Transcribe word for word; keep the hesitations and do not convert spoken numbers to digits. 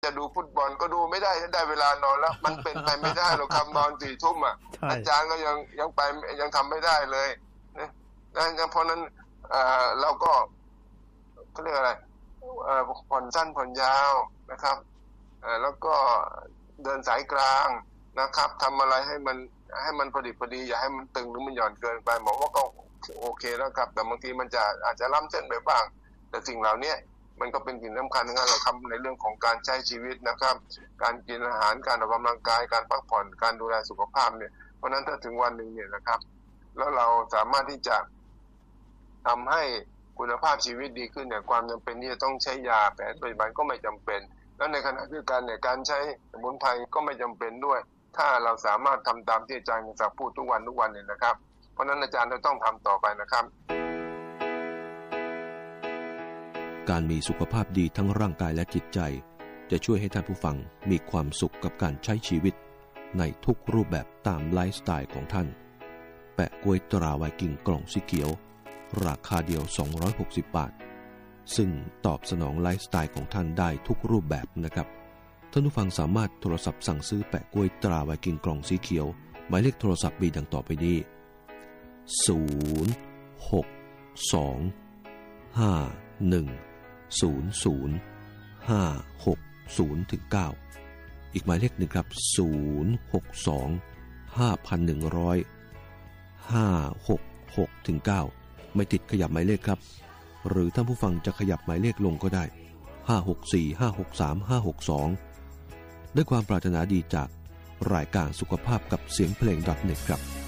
จะดูฟุตบอลก็ดูไม่ได้ได้เวลานอนแล้วมันเป็นไปไม่ได้หรอกครับนอนสี่ทุ่มอ่ะอาจารย์ก็ยังยังไปยังทำไม่ได้เลยนะนั่นเพราะนั้นเอ่อเราก็เขาเรียกอะไรเอ่อผ่อนสั้นผ่อนยาวนะครับเอ่อแล้วก็เดินสายกลางนะครับทำอะไรให้มันให้มันพอดีพอดีอย่าให้มันตึงหรือมันหย่อนเกินไปหมอว่าก็โอเคแล้วครับแต่บางทีมันจะอาจจะล้ำเส้นไปบ้างแต่สิ่งเหล่านี้มันก็เป็นสิ่งสำคัญนะครับเราทำในเรื่องของการใช้ชีวิตนะครับการกินอาหารการออกกำลังกายการพักผ่อนการดูแลสุขภาพเนี่ยเพราะนั้นถ้าถึงวันหนึ่งเนี่ยนะครับแล้วเราสามารถที่จะทำให้คุณภาพชีวิตดีขึ้นเนี่ยความจำเป็นที่จะต้องใช้ยาแผนปัจจุบันก็ไม่จำเป็นแล้วในขณะเดียวกันเนี่ยการใช้สมุนไพรก็ไม่จำเป็นด้วยถ้าเราสามารถทำตามที่อาจารย์จะพูดทุกวันทุกวันเนี่ยนะครับเพราะนั้นอาจารย์จะต้องทำต่อไปนะครับการมีสุขภาพดีทั้งร่างกายและจิตใจจะช่วยให้ท่านผู้ฟังมีความสุขกับการใช้ชีวิตในทุกรูปแบบตามไลฟ์สไตล์ของท่านแปะกล้วยตราไวกิ้งกล่องสีเขียวราคาเดียวสองร้อยหกสิบบาทซึ่งตอบสนองไลฟ์สไตล์ของท่านได้ทุกรูปแบบนะครับท่านผู้ฟังสามารถโทรศัพท์สั่งซื้อแปะกล้วยตราไวกิ้งกล่องสีเขียวหมายเลขโทรศัพท์มีดังต่อไปนี้ศูนย์ หก สอง ห้า หนึ่ง ศูนย์ ศูนย์ ห้า หก ศูนย์ ถึง เก้าอีกหมายเลขหนึ่งครับศูนย์ หก สอง ห้า หนึ่ง ศูนย์ ห้า หก หก ถึง เก้าไม่ติดขยับหมายเลขครับหรือท่านผู้ฟังจะขยับหมายเลขลงก็ได้ห้า หก สี่ ห้า หก สาม ห้า หก สองด้วยความปรารถนาดีจากรายการสุขภาพกับเสียงเพลง .net ครับ